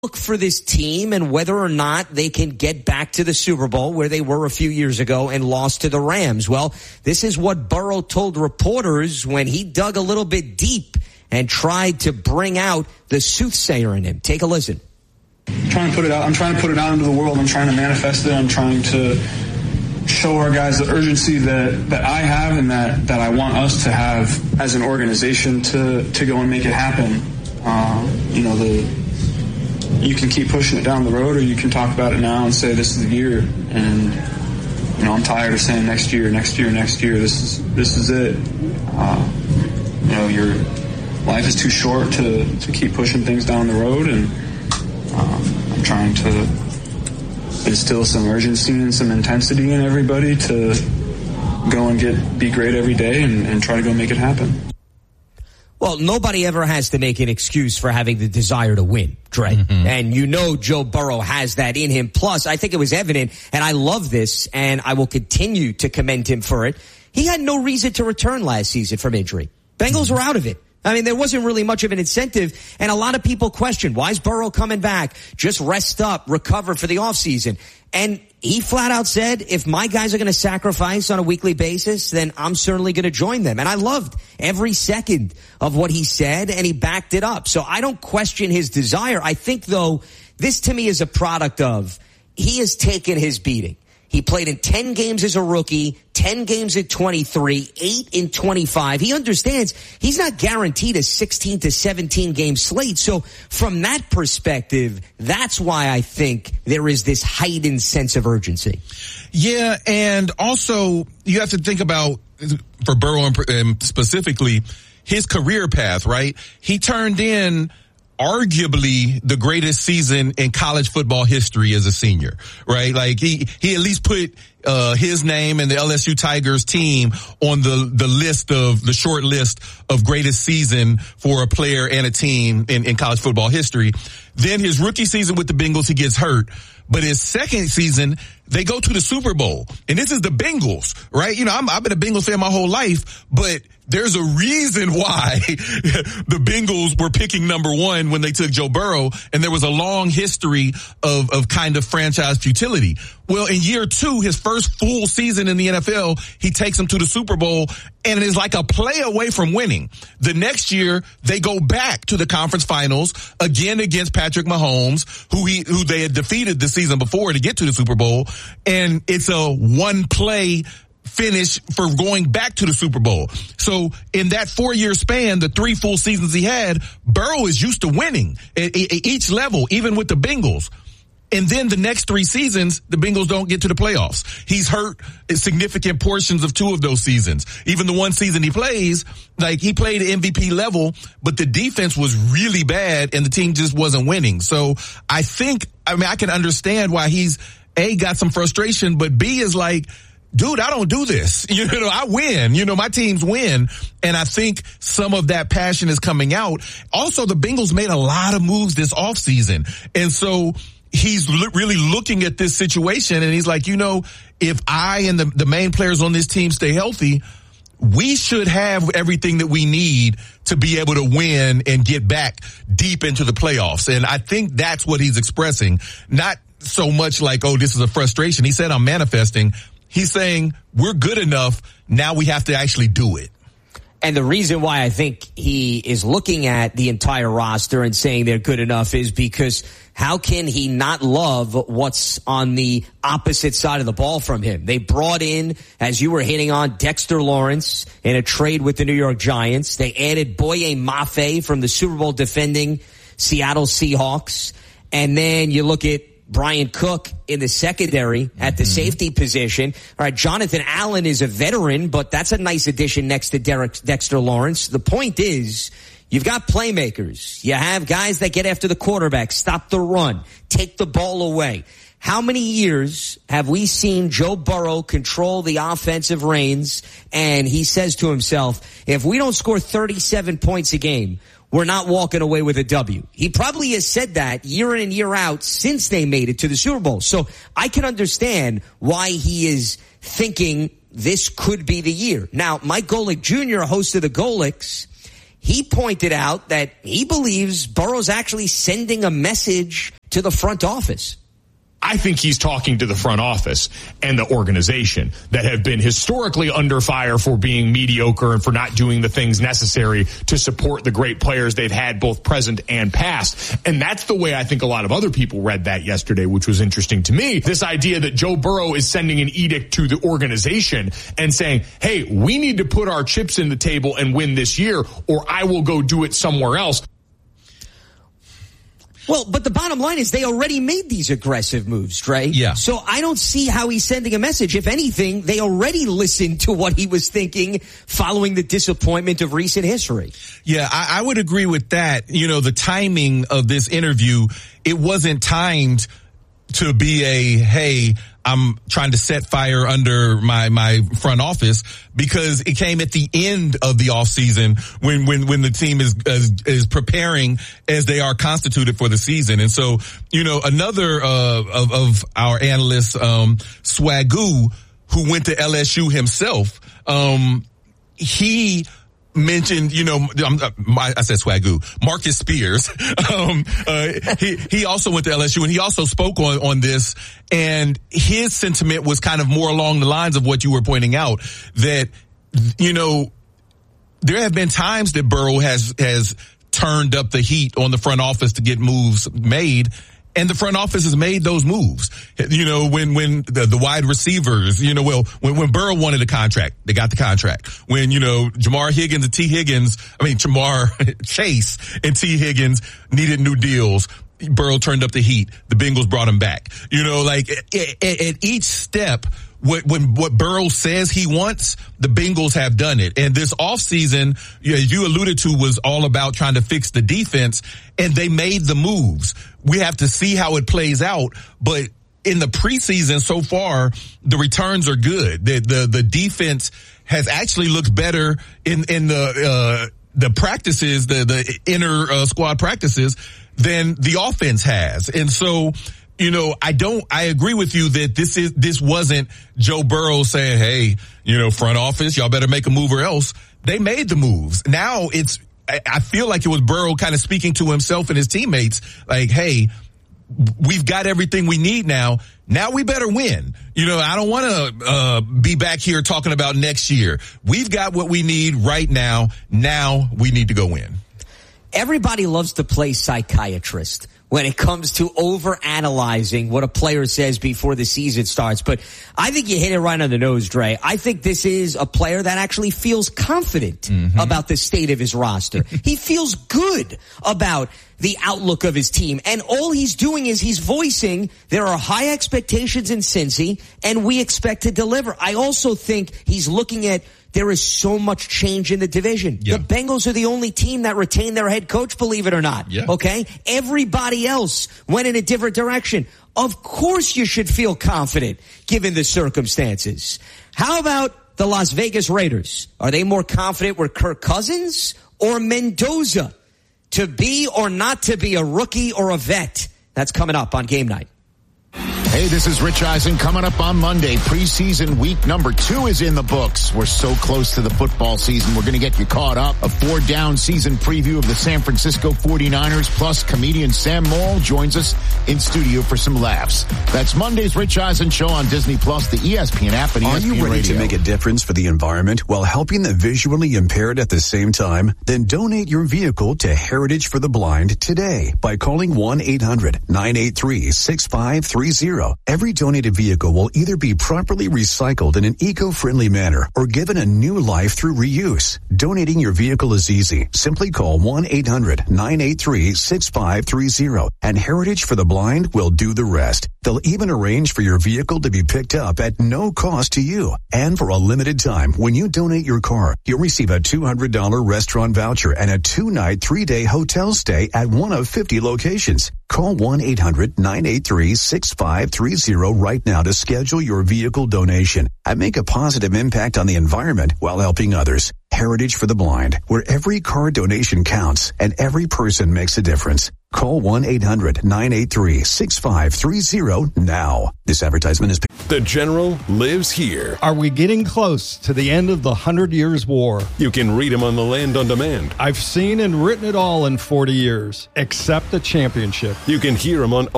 look for this team and whether or not they can get back to the Super Bowl where they were a few years ago and lost to the Rams. Well, this is what Burrow told reporters when he dug a little bit deep and tried to bring out the soothsayer in him. Take a listen. I'm trying to put it out into the world. I'm trying to manifest it. I'm trying to show our guys the urgency that I have and that I want us to have as an organization to go and make it happen. You can keep pushing it down the road, or you can talk about it now and say this is the year. And I'm tired of saying next year. This is it. Your life is too short to keep pushing things down the road, and I'm trying to instill some urgency and some intensity in everybody to go and be great every day and try to go make it happen. Well, nobody ever has to make an excuse for having the desire to win, Dre. Mm-hmm. And Joe Burrow has that in him. Plus, I think it was evident, and I love this, and I will continue to commend him for it. He had no reason to return last season from injury. Bengals were out of it. I mean, there wasn't really much of an incentive, and a lot of people question, why is Burrow coming back? Just rest up, recover for the offseason. And he flat out said, if my guys are going to sacrifice on a weekly basis, then I'm certainly going to join them. And I loved every second of what he said, and he backed it up. So I don't question his desire. I think, though, this to me is a product of he has taken his beating. He played in 10 games as a rookie, 10 games at 23, 8 in 25. He understands he's not guaranteed a 16 to 17 game slate. So from that perspective, that's why I think there is this heightened sense of urgency. Yeah, and also you have to think about, for Burrow specifically, his career path, right? He turned in arguably the greatest season in college football history as a senior, right? Like he at least put his name and the LSU Tigers team on the short list of greatest season for a player and a team in college football history. Then his rookie season with the Bengals, he gets hurt. But his second season, they go to the Super Bowl. And this is the Bengals, right? I've been a Bengals fan my whole life, but there's a reason why the Bengals were picking number one when they took Joe Burrow, and there was a long history of kind of franchise futility. Well, in year two, his first full season in the NFL, he takes them to the Super Bowl, and it is like a play away from winning. The next year, they go back to the conference finals, again against Patrick Mahomes, who they had defeated the season before to get to the Super Bowl, and it's a one-play finish for going back to the Super Bowl. So in that 4-year span, the 3 full seasons he had, Burrow is used to winning at each level, even with the Bengals. And then the next 3 seasons, the Bengals don't get to the playoffs. He's hurt significant portions of 2 of those seasons. Even the one season he plays, like he played MVP level, but the defense was really bad and the team just wasn't winning. So I can understand why he's got some frustration, but B is like, dude, I don't do this. I win. My teams win. And I think some of that passion is coming out. Also, the Bengals made a lot of moves this offseason. And so he's really looking at this situation and he's like, if I and the main players on this team stay healthy, we should have everything that we need to be able to win and get back deep into the playoffs. And I think that's what he's expressing. Not so much like, oh, this is a frustration. He said, I'm manifesting. He's saying we're good enough. Now we have to actually do it. And the reason why I think he is looking at the entire roster and saying they're good enough is because how can he not love what's on the opposite side of the ball from him? They brought in, as you were hitting on, Dexter Lawrence in a trade with the New York Giants. They added Boye Mafe from the Super Bowl defending Seattle Seahawks. And then you look at Brian Cook in the secondary at the safety position. All right, Jonathan Allen is a veteran, but that's a nice addition next to Dexter Lawrence. The point is, you've got playmakers. You have guys that get after the quarterback, stop the run, take the ball away. How many years have we seen Joe Burrow control the offensive reins, and he says to himself, if we don't score 37 points a game, we're not walking away with a W. He probably has said that year in and year out since they made it to the Super Bowl. So I can understand why he is thinking this could be the year. Now, Mike Golic Jr., host of the Golics, he pointed out that he believes Burrow's actually sending a message to the front office. I think he's talking to the front office and the organization that have been historically under fire for being mediocre and for not doing the things necessary to support the great players they've had both present and past. And that's the way I think a lot of other people read that yesterday, which was interesting to me. This idea that Joe Burrow is sending an edict to the organization and saying, hey, we need to put our chips in the table and win this year, or I will go do it somewhere else. Well, but the bottom line is they already made these aggressive moves, Dre. Yeah. So I don't see how he's sending a message. If anything, they already listened to what he was thinking following the disappointment of recent history. Yeah, I would agree with that. You know, the timing of this interview, it wasn't timed to be a, hey, I'm trying to set fire under my front office, because it came at the end of the offseason when the team is preparing as they are constituted for the season. And so, you know, another of our analysts, Swagoo, who went to LSU himself, he mentioned, you know, I said Swagoo, Marcus Spears. He also went to LSU, and he also spoke on this, and his sentiment was kind of more along the lines of what you were pointing out, that, you know, there have been times that Burrow has turned up the heat on the front office to get moves made, and the front office has made those moves. You know, when the wide receivers, you know, when Burrow wanted a contract, they got the contract. When, you know, Jamar Chase and T. Higgins needed new deals, Burrow turned up the heat. The Bengals brought him back. You know, like at each step, what Burrow says he wants, the Bengals have done it. And this offseason, as you alluded to, was all about trying to fix the defense, and they made the moves. We have to see how it plays out, but in the preseason so far, the returns are good. The defense has actually looked better in the practices, the inner squad practices, than the offense has. And so, you know, I agree with you that this wasn't Joe Burrow saying, hey, you know, front office, y'all better make a move or else. They made the moves. Now I feel like it was Burrow kind of speaking to himself and his teammates, like, hey, we've got everything we need now. Now we better win. You know, I don't want to be back here talking about next year. We've got what we need right now. Now we need to go win. Everybody loves to play psychiatrist when it comes to overanalyzing what a player says before the season starts. But I think you hit it right on the nose, Dre. I think this is a player that actually feels confident about the state of his roster. He feels good about the outlook of his team. And all he's doing is he's voicing there are high expectations in Cincy, and we expect to deliver. I also think he's looking at there is so much change in the division. Yeah. The Bengals are the only team that retained their head coach, believe it or not. Yeah. Okay? Everybody else went in a different direction. Of course you should feel confident given the circumstances. How about the Las Vegas Raiders? Are they more confident with Kirk Cousins or Mendoza to be or not to be a rookie or a vet? That's coming up on Game Night. Hey, this is Rich Eisen. Coming up on Monday, preseason week number 2 is in the books. We're so close to the football season. We're going to get you caught up. A 4-down season preview of the San Francisco 49ers, plus comedian Sam Morrill joins us in studio for some laughs. That's Monday's Rich Eisen Show on Disney Plus, the ESPN app, and ESPN Radio. Are you ready to make a difference for the environment while helping the visually impaired at the same time? Then donate your vehicle to Heritage for the Blind today by calling 1-800-983-6530. Every donated vehicle will either be properly recycled in an eco-friendly manner or given a new life through reuse. Donating your vehicle is easy. Simply call 1-800-983-6530 and Heritage for the Blind will do the rest. They'll even arrange for your vehicle to be picked up at no cost to you. And for a limited time, when you donate your car, you'll receive a $200 restaurant voucher and a 2-night, 3-day hotel stay at one of 50 locations. Call 1-800-983-6530 right now to schedule your vehicle donation and make a positive impact on the environment while helping others. Heritage for the Blind, where every car donation counts and every person makes a difference. Call 1-800-983-6530 now. This advertisement is The General lives here. Are we getting close to the end of the 100 Years' War? You can read him on The Land on Demand. I've seen and written it all in 40 years, except the championship. You can hear him on